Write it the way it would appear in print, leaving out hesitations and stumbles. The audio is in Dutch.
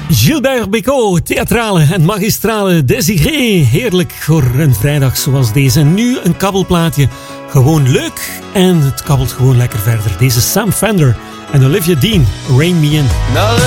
Gilbert Bécaud, theatrale en magistrale Désiré. Heerlijk voor een vrijdag zoals deze. En nu een kabbelplaatje. Gewoon leuk en het kabbelt gewoon lekker verder. Deze Sam Fender en Olivia Dean, Rein Me In.